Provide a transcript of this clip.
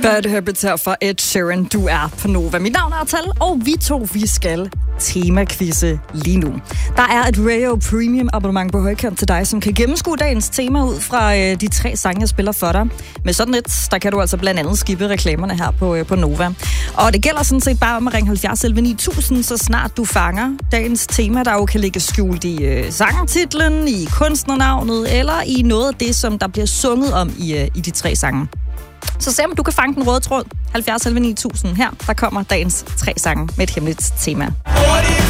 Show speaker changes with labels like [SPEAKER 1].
[SPEAKER 1] Bad Habits her fra Ed Sheeran. Du er på Nova. Mit navn er Tal, og vi skal tema-quizze lige nu. Der er et Radio Premium abonnement på højkant til dig, som kan gennemskue dagens tema ud fra de 3 sange, jeg spiller for dig. Med sådan et, der kan du altså blandt andet skippe reklamerne her på Nova. Og det gælder sådan set bare om at ringe 70 11 9000, så snart du fanger dagens tema, der jo kan ligge skjult i sangtitlen, i kunstnernavnet, eller i noget af det, som der bliver sunget om i de 3 sange. Så se om du kan fange den røde tråd. 70 11 9000 her, der kommer dagens 3 sange med et hemmeligt tema.